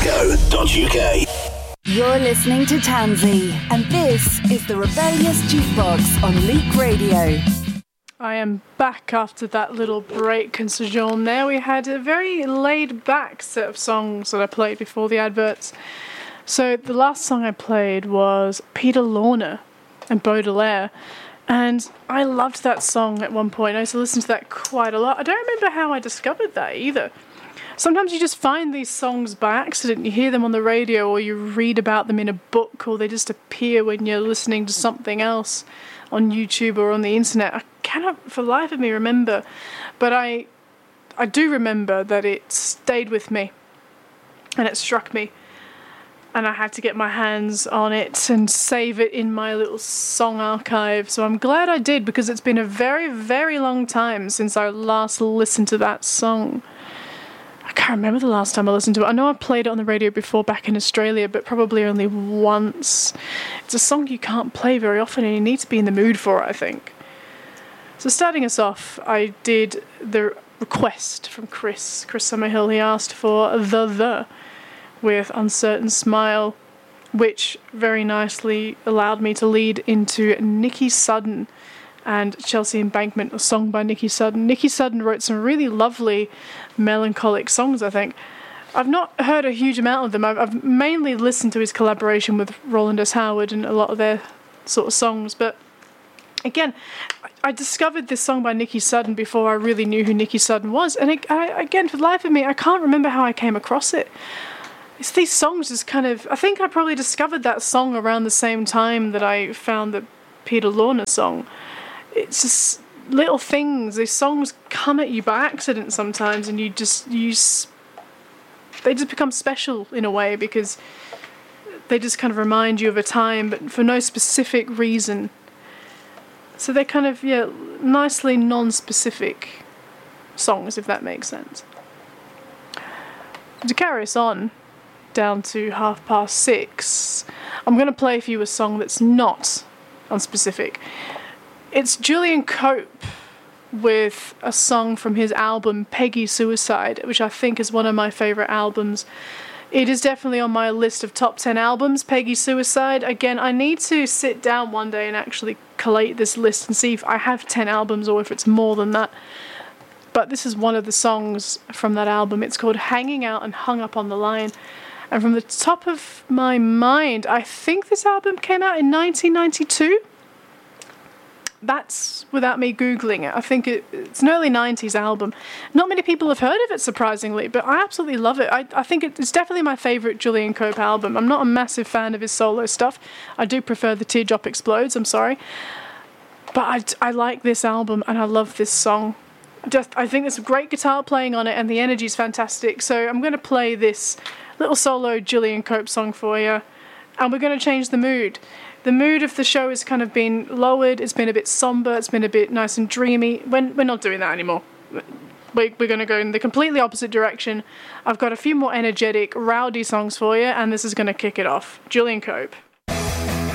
www.rebellious.co.uk. You're listening to Tansy, and this is the Rebellious Jukebox on Leak Radio. I am back after that little break and sojourn there. We had a very laid-back set of songs that I played before the adverts. So the last song I played was Peter Lorre and Baudelaire, and I loved that song at one point. I used to listen to that quite a lot. I don't remember how I discovered that either. Sometimes you just find these songs by accident. You hear them on the radio, or you read about them in a book, or they just appear when you're listening to something else on YouTube or on the internet. I cannot for the life of me remember, but I do remember that it stayed with me and it struck me, and I had to get my hands on it and save it in my little song archive. So I'm glad I did, because it's been a very, very long time since I last listened to that song. I can't remember the last time I listened to it. I know I played it on the radio before back in Australia, but probably only once. It's a song you can't play very often, and you need to be in the mood for it, I think. So starting us off, I did the request from Chris Summerhill. He asked for The with Uncertain Smile, which very nicely allowed me to lead into Nicky Sudden and Chelsea Embankment, a song by Nicky Sudden. Nicky Sudden wrote some really lovely melancholic songs, I think. I've not heard a huge amount of them. I've mainly listened to his collaboration with Roland S. Howard and a lot of their sort of songs, but again, I discovered this song by Nicky Sudden before I really knew who Nicky Sudden was, and again, for the life of me, I can't remember how I came across it. It's these songs just kind of... I think I probably discovered that song around the same time that I found the Peter Lorre song. It's just little things. These songs come at you by accident sometimes, and they just become special in a way, because they just kind of remind you of a time, but for no specific reason. So they're kind of, nicely non-specific songs, if that makes sense. To carry us on down to 6:30, I'm going to play for you a song that's not unspecific. It's Julian Cope with a song from his album Peggy Suicide, which I think is one of my favourite albums. It is definitely on my list of top 10 albums, Peggy Suicide. Again, I need to sit down one day and actually collate this list and see if I have 10 albums or if it's more than that. But this is one of the songs from that album. It's called Hanging Out and Hung Up on the Line. And from the top of my mind, I think this album came out in 1992. That's without me Googling it. I think it's an early 90s album. Not many people have heard of it, surprisingly, but I absolutely love it. I think it's definitely my favourite Julian Cope album. I'm not a massive fan of his solo stuff. I do prefer The Teardrop Explodes, I'm sorry. But I like this album, and I love this song. I think there's great guitar playing on it, and the energy's fantastic. So I'm going to play this little solo Julian Cope song for you, and we're going to change the mood. The mood of the show has kind of been lowered. It's been a bit somber. It's been a bit nice and dreamy. We're not doing that anymore. We're going to go in the completely opposite direction. I've got a few more energetic, rowdy songs for you, and this is going to kick it off. Julian Cope.